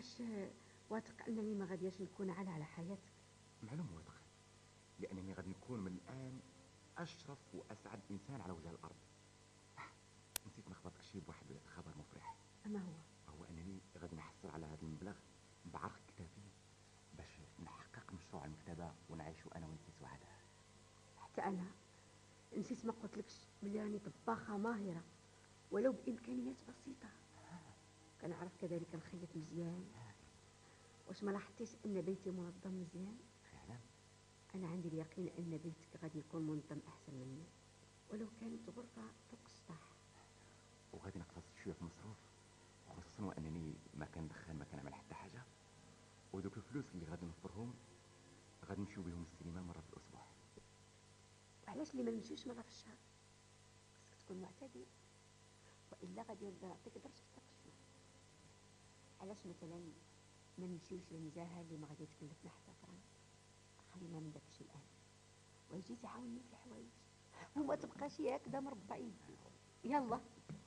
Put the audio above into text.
تبقاش واثق انني ما غادياش نكون على حياتك؟ معلوم واثق، لأنني غادي نكون من الآن أشرف وأسعد إنسان على وجه الأرض. نسيت نخبطك شي بواحد خبر مفرح. اما هو؟ هو أنني غادي نحصل على هذا المبلغ بعرض كتابي باش نحقق مشروع المكتبة ونعيشوا أنا وأنت سعداء. حتى انا نسيت ما قلتلكش بلي راني طباخه ماهره ولو بامكانيات بسيطه. كنعرف كذلك نخيط مزيان. واش ما لاحظتيش ان بيتي منظم مزيان؟ فعلا. انا عندي اليقين ان بيتك غادي يكون منظم احسن مني، ولو كانت غرفه فوق السطح. وغادي نقتص شوية في المصروف، خصوصا وأنني ما كندخل ما كنعمل حتى حاجة. ودوك الفلوس اللي غادي نوفرهم غادي نمشيو بهم السينما مرة في الأسبوع. وعلاش اللي ما نمشيوش مره في الشهر؟ خصك تكون معتدل، والا غادي نبدا نعطيك درجه التقشف. علاش مثلا ما نمشيوش للنزاهه اللي ما غادي تكلفنا حتى فرنك؟ خلينا من داك الشيء الان، ويجي تعاوني في الحوايج وما تبقاش هكذا مربع يدي. يلا.